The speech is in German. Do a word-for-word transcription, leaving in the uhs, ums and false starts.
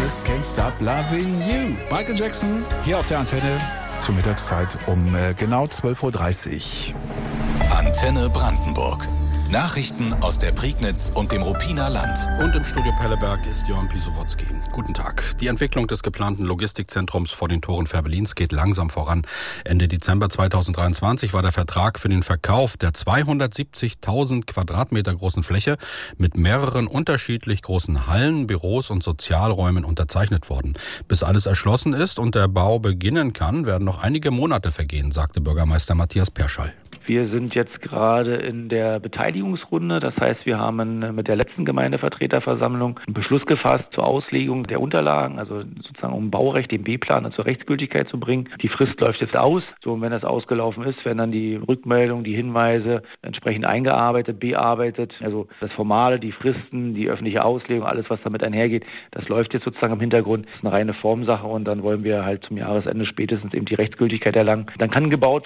Just Can't Stop Loving You. Michael Jackson hier auf der Antenne zur Mittagszeit um äh, genau zwölf Uhr dreißig. Antenne Brandenburg. Nachrichten aus der Prignitz und dem Ruppiner Land. Und im Studio Pelleberg ist Johann Pisowotzki. Guten Tag. Die Entwicklung des geplanten Logistikzentrums vor den Toren Fährberlins geht langsam voran. Ende Dezember zweitausenddreiundzwanzig war der Vertrag für den Verkauf der zweihundertsiebzigtausend Quadratmeter großen Fläche mit mehreren unterschiedlich großen Hallen, Büros und Sozialräumen unterzeichnet worden. Bis alles erschlossen ist und der Bau beginnen kann, werden noch einige Monate vergehen, sagte Bürgermeister Matthias Perschall. Wir sind jetzt gerade in der Beteiligungsrunde. Das heißt, wir haben mit der letzten Gemeindevertreterversammlung einen Beschluss gefasst zur Auslegung der Unterlagen, also sozusagen um Baurecht, den B-Plan zur Rechtsgültigkeit zu bringen. Die Frist läuft jetzt aus. So, und wenn das ausgelaufen ist, werden dann die Rückmeldungen, die Hinweise entsprechend eingearbeitet, bearbeitet. Also das Formale, die Fristen, die öffentliche Auslegung, alles, was damit einhergeht, das läuft jetzt sozusagen im Hintergrund. Das ist eine reine Formsache und dann wollen wir halt zum Jahresende spätestens eben die Rechtsgültigkeit erlangen. Dann kann gebaut